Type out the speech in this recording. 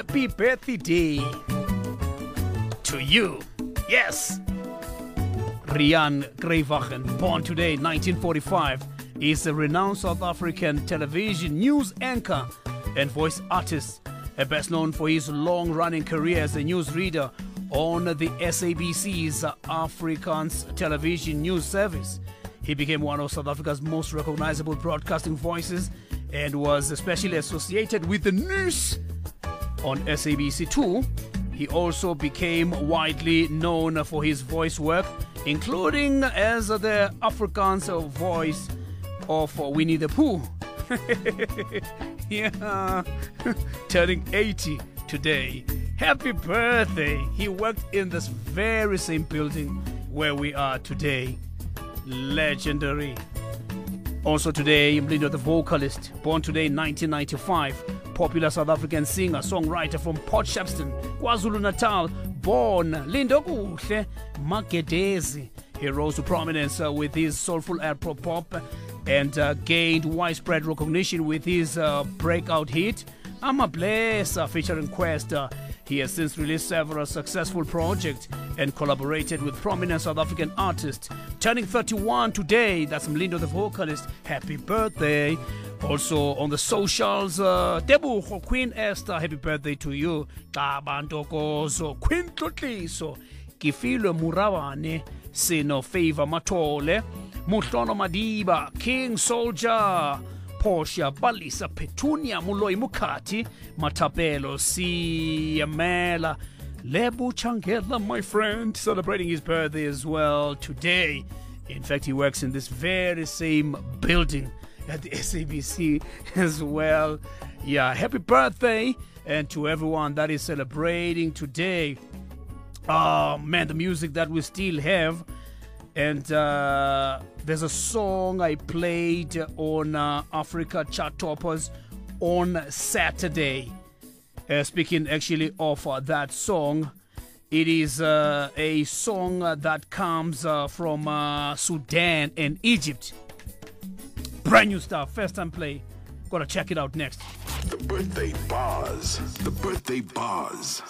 Happy birthday to you. Yes. Rian Greyvachen, born today, 1945, is a renowned South African television news anchor and voice artist, best known for his long-running career as a newsreader on the SABC's Afrikaans television news service. He became one of South Africa's most recognizable broadcasting voices and was especially associated with the news on SABC2. He also became widely known for his voice work, including as the Afrikaans voice of Winnie the Pooh. Yeah, turning 80 today. Happy birthday. He worked in this very same building where we are today. Legendary. Also today, Mlindo the vocalist, born today in 1995, popular South African singer, songwriter from Port Shepstone, KwaZulu-Natal, born Lindo Kuhle Magedezi. He rose to prominence with his soulful Afro-pop and gained widespread recognition with his breakout hit, I'm a Blesser, featuring Quest. He has since released several successful projects and collaborated with prominent South African artists. Turning 31 today, that's Mlindo the vocalist. Happy birthday. Also on the socials, Debuho, Queen Esther, happy birthday to you. Tabantokozo, Queen Tlotliso, Kifilo Murawane, Sino Favor Matole, Muhlono Madiba, King Soldier, Portia, Balisa, Petunia, Muloi Mukati, Matapelo, Siamela, Lebu Changela, my friend, celebrating his birthday as well today. In fact, he works in this very same building at the SABC as well. Yeah, happy birthday, and to everyone that is celebrating today. Oh man, the music that we still have. And there's a song I played on Africa Chart Toppers on Saturday. Speaking actually of that song, it is a song that comes from Sudan and Egypt. Brand new stuff, first time play. Gotta check it out next. The birthday bars. The birthday bars.